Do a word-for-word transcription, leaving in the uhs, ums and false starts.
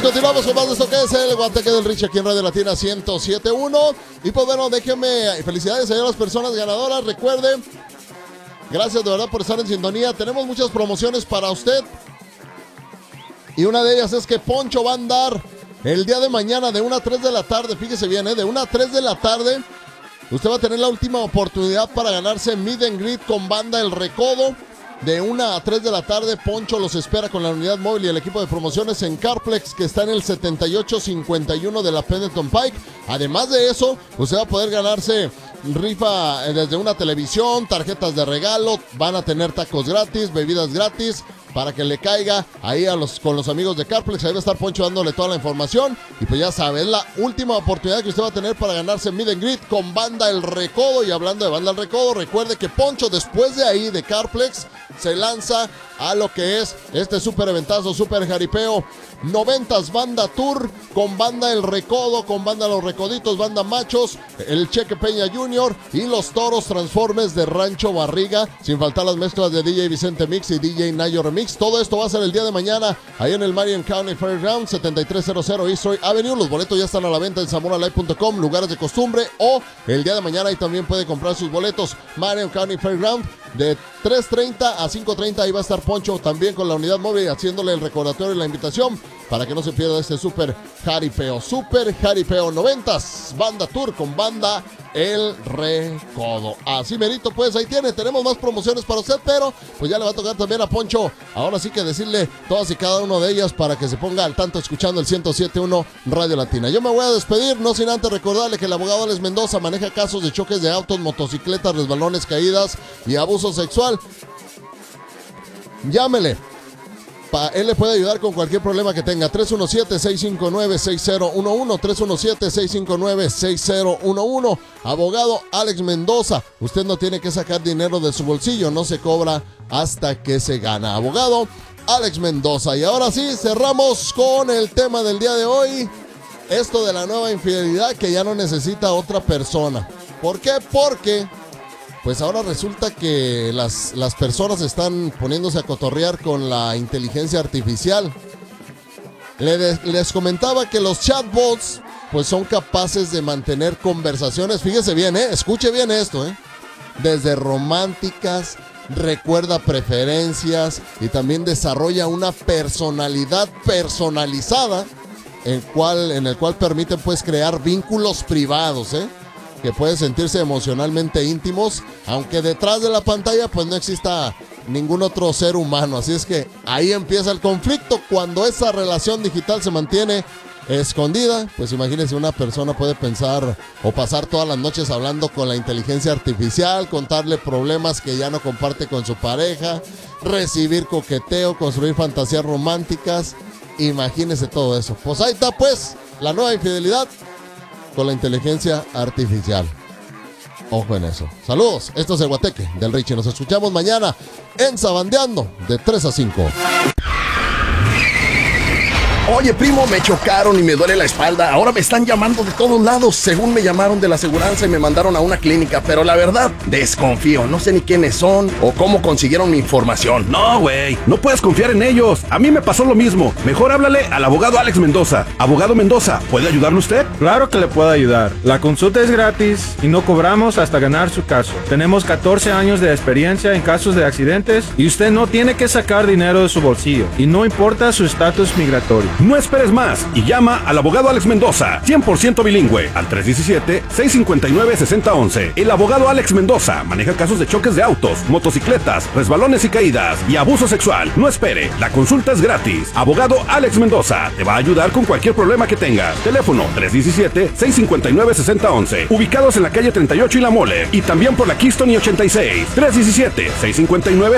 continuamos con más de esto que es el Guateque del Rich aquí en Radio Latina ciento siete punto uno. Y pues bueno, déjenme, felicidades a las personas ganadoras. Recuerden, gracias de verdad por estar en sintonía. Tenemos muchas promociones para usted. Y una de ellas es que Poncho va a andar el día de mañana de una a tres de la tarde. Fíjese bien, ¿eh? de una a tres de la tarde. Usted va a tener la última oportunidad para ganarse Meet and Greet con Banda El Recodo. De una a tres de la tarde, Poncho los espera con la unidad móvil y el equipo de promociones en Carplex, que está en el setenta y ocho cincuenta y uno de la Pendleton Pike. Además de eso, usted va a poder ganarse rifa desde una televisión, tarjetas de regalo, van a tener tacos gratis, bebidas gratis, para que le caiga ahí a los, con los amigos de Carplex. Ahí va a estar Poncho dándole toda la información. Y pues ya sabe, es la última oportunidad que usted va a tener para ganarse Meet and Greet con Banda El Recodo. Y hablando de Banda El Recodo, recuerde que Poncho después de ahí de Carplex se lanza a lo que es este super eventazo, super jaripeo, noventas Banda Tour, con Banda El Recodo, con Banda Los Recoditos, Banda Machos, el Cheque Peña Junior y los Toros Transformes de Rancho Barriga, sin faltar las mezclas de D J Vicente Mix y D J Nayo Remix. Todo esto va a ser el día de mañana, ahí en el Marion County Fairgrounds, setenta y tres cero cero East Troy Avenue. Los boletos ya están a la venta en zamora live punto com, lugares de costumbre, o el día de mañana ahí también puede comprar sus boletos. Marion County Fairground, de tres treinta a cinco treinta, ahí va a estar Poncho también con la unidad móvil haciéndole el recordatorio y la invitación para que no se pierda este super jaripeo, super jaripeo noventas Banda Tour con Banda El Recodo. Así merito, pues ahí tiene, tenemos más promociones para usted, pero pues ya le va a tocar también a Poncho, ahora sí que decirle todas y cada una de ellas para que se ponga al tanto escuchando el ciento siete punto uno Radio Latina. Yo me voy a despedir, no sin antes recordarle que el abogado Alex Mendoza maneja casos de choques de autos, motocicletas, resbalones, caídas y abuso sexual. Llámele. Pa, él le puede ayudar con cualquier problema que tenga. tres uno siete, seis cinco nueve, seis cero uno uno, tres uno siete, seis cinco nueve, seis cero uno uno. Abogado Alex Mendoza. Usted no tiene que sacar dinero de su bolsillo, no se cobra hasta que se gana. Abogado Alex Mendoza. Y ahora sí, cerramos con el tema del día de hoy. Esto de la nueva infidelidad que ya no necesita otra persona. ¿Por qué? Porque pues ahora resulta que las, las personas están poniéndose a cotorrear con la inteligencia artificial. Les, les comentaba que los chatbots pues son capaces de mantener conversaciones, fíjese bien, ¿eh? Escuche bien esto, ¿eh? Desde románticas, recuerda preferencias y también desarrolla una personalidad personalizada en, cual, en el cual permiten pues crear vínculos privados, ¿eh? Que pueden sentirse emocionalmente íntimos, aunque detrás de la pantalla pues no exista ningún otro ser humano. Así es que ahí empieza el conflicto cuando esa relación digital se mantiene escondida. Pues imagínense, una persona puede pensar o pasar todas las noches hablando con la inteligencia artificial, contarle problemas que ya no comparte con su pareja, recibir coqueteo, construir fantasías románticas. Imagínense todo eso. Pues ahí está pues la nueva infidelidad con la inteligencia artificial. Ojo en eso. Saludos, esto es el Guateque del Richie. Nos escuchamos mañana en Sabandeando de tres a cinco. Oye, primo, me chocaron y me duele la espalda. Ahora me están llamando de todos lados. Según me llamaron de la aseguranza y me mandaron a una clínica. Pero la verdad, desconfío. No sé ni quiénes son o cómo consiguieron mi información. No, güey, no puedes confiar en ellos. A mí me pasó lo mismo. Mejor háblale al abogado Alex Mendoza. Abogado Mendoza, ¿puede ayudarle usted? Claro que le puedo ayudar. La consulta es gratis y no cobramos hasta ganar su caso. Tenemos catorce años de experiencia en casos de accidentes y usted no tiene que sacar dinero de su bolsillo. Y no importa su estatus migratorio. No esperes más y llama al abogado Alex Mendoza, cien por ciento bilingüe, al tres uno siete, seis cinco nueve, seis cero uno uno. El abogado Alex Mendoza maneja casos de choques de autos, motocicletas, resbalones y caídas y abuso sexual. No espere, la consulta es gratis. Abogado Alex Mendoza te va a ayudar con cualquier problema que tenga. Teléfono tres uno siete, seis cinco nueve, seis cero uno uno. Ubicados en la calle treinta y ocho y La Mole y también por la Keystone y ochenta y seis. tres uno siete, seis cinco nueve,